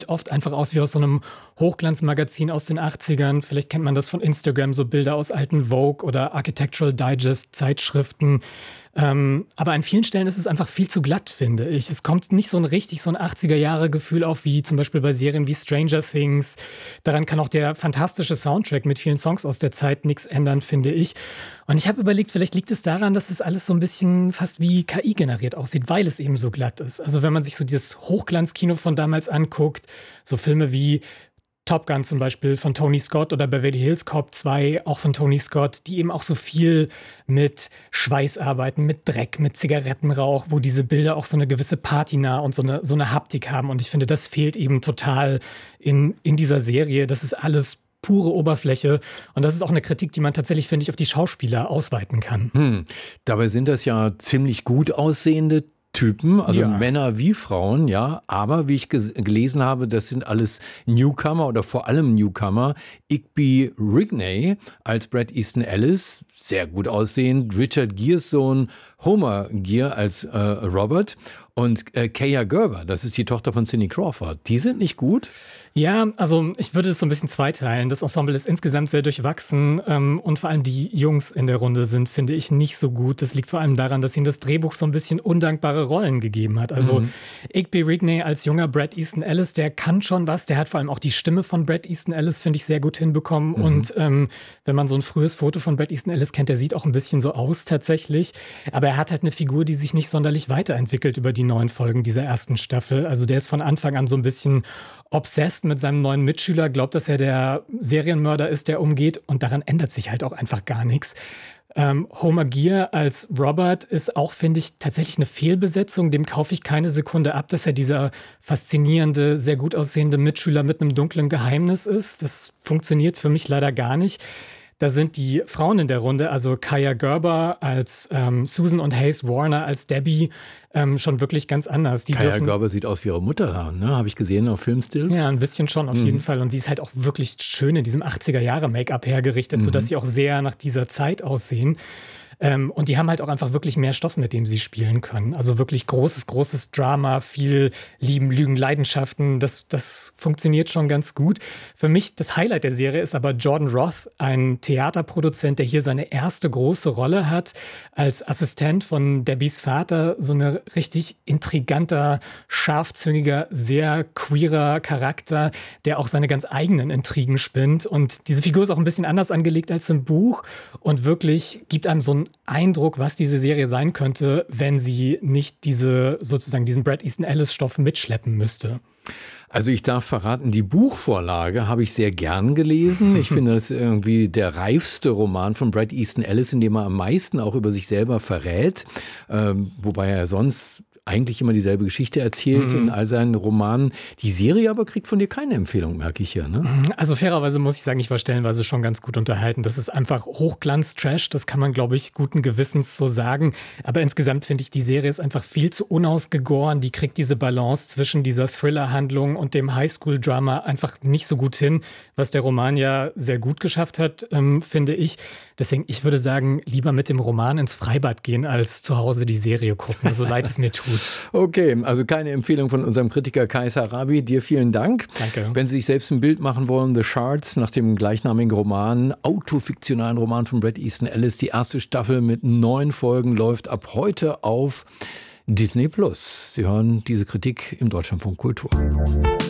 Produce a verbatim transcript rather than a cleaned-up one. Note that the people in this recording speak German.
oft einfach aus wie aus so einem Hochglanzmagazin aus den achtzigern. Vielleicht kennt man das von Instagram, so Bilder aus alten Vogue oder Architectural Digest Zeitschriften. Ähm, aber an vielen Stellen ist es einfach viel zu glatt, finde ich. Es kommt nicht so ein richtig so ein achtziger-Jahre-Gefühl auf, wie zum Beispiel bei Serien wie Stranger Things. Daran kann auch der fantastische Soundtrack mit vielen Songs aus der Zeit nichts ändern, finde ich. Und ich habe überlegt, vielleicht liegt es daran, dass es alles so ein bisschen fast wie K I generiert aussieht, weil es eben so glatt ist. Also wenn man sich so dieses Hochglanzkino von damals anguckt, so Filme wie Top Gun zum Beispiel von Tony Scott oder Beverly Hills Cop zwei, auch von Tony Scott, die eben auch so viel mit Schweiß arbeiten, mit Dreck, mit Zigarettenrauch, wo diese Bilder auch so eine gewisse Patina und so eine, so eine Haptik haben. Und ich finde, das fehlt eben total in, in dieser Serie. Das ist alles pure Oberfläche. Und das ist auch eine Kritik, die man tatsächlich, finde ich, auf die Schauspieler ausweiten kann. Hm. Dabei sind das ja ziemlich gut aussehende Typen, also ja. Männer wie Frauen, ja, aber wie ich ges- gelesen habe, das sind alles Newcomer oder vor allem Newcomer. Igby Rigney als Bret Easton Ellis, sehr gut aussehend. Richard Geres Sohn Homer Gere als äh, Robert und äh, Kaya Gerber, das ist die Tochter von Cindy Crawford. Die sind nicht gut? Ja, also ich würde es so ein bisschen zweiteilen. Das Ensemble ist insgesamt sehr durchwachsen ähm, und vor allem die Jungs in der Runde sind, finde ich, nicht so gut. Das liegt vor allem daran, dass ihnen das Drehbuch so ein bisschen undankbare Rollen gegeben hat. Also mhm. Igby Rigney als junger Bret Easton Ellis, der kann schon was. Der hat vor allem auch die Stimme von Bret Easton Ellis, finde ich, sehr gut hinbekommen. Mhm. Und ähm, wenn man so ein frühes Foto von Bret Easton Ellis kennt, der sieht auch ein bisschen so aus tatsächlich. Aber er hat halt eine Figur, die sich nicht sonderlich weiterentwickelt über die neun Folgen dieser ersten Staffel. Also der ist von Anfang an so ein bisschen obsessed mit seinem neuen Mitschüler, glaubt, dass er der Serienmörder ist, der umgeht. Und daran ändert sich halt auch einfach gar nichts. Ähm, Homer Gere als Robert ist auch, finde ich, tatsächlich eine Fehlbesetzung. Dem kaufe ich keine Sekunde ab, dass er dieser faszinierende, sehr gut aussehende Mitschüler mit einem dunklen Geheimnis ist. Das funktioniert für mich leider gar nicht. Da sind die Frauen in der Runde, also Kaya Gerber als ähm, Susan und Hayes Warner als Debbie, ähm, schon wirklich ganz anders. Die Kaya dürfen, Gerber sieht aus wie ihre Mutter, ne? Habe ich gesehen auf Filmstills. Ja, ein bisschen schon, auf mhm. jeden Fall. Und sie ist halt auch wirklich schön in diesem achtziger-Jahre-Make-up hergerichtet, mhm. sodass sie auch sehr nach dieser Zeit aussehen. Ähm, und die haben halt auch einfach wirklich mehr Stoff, mit dem sie spielen können. Also wirklich großes, großes Drama, viel Lieben, Lügen, Leidenschaften. Das, das funktioniert schon ganz gut. Für mich das Highlight der Serie ist aber Jordan Roth, ein Theaterproduzent, der hier seine erste große Rolle hat. Als Assistent von Debbies Vater, so ein richtig intriganter, scharfzüngiger, sehr queerer Charakter, der auch seine ganz eigenen Intrigen spinnt. Und diese Figur ist auch ein bisschen anders angelegt als im Buch und wirklich gibt einem so einen Eindruck, was diese Serie sein könnte, wenn sie nicht diese sozusagen diesen Bret Easton Ellis Stoff mitschleppen müsste. Also ich darf verraten, die Buchvorlage habe ich sehr gern gelesen. Ich finde, das ist irgendwie der reifste Roman von Bret Easton Ellis, in dem er am meisten auch über sich selber verrät, ähm, wobei er sonst eigentlich immer dieselbe Geschichte erzählt mhm. in all seinen Romanen. Die Serie aber kriegt von dir keine Empfehlung, merke ich hier, ne? Also fairerweise muss ich sagen, ich war stellenweise schon ganz gut unterhalten. Das ist einfach Hochglanz-Trash, das kann man, glaube ich, guten Gewissens so sagen. Aber insgesamt finde ich, die Serie ist einfach viel zu unausgegoren. Die kriegt diese Balance zwischen dieser Thriller-Handlung und dem Highschool-Drama einfach nicht so gut hin, was der Roman ja sehr gut geschafft hat, ähm, finde ich. Deswegen, ich würde sagen, lieber mit dem Roman ins Freibad gehen, als zu Hause die Serie gucken, so leid es mir tut. Okay, also keine Empfehlung von unserem Kritiker Kais Harabi. Dir vielen Dank. Danke. Wenn Sie sich selbst ein Bild machen wollen, The Shards nach dem gleichnamigen Roman, autofiktionalen Roman von Bret Easton Ellis, die erste Staffel mit neun Folgen läuft ab heute auf Disney Plus. Sie hören diese Kritik im Deutschlandfunk Kultur.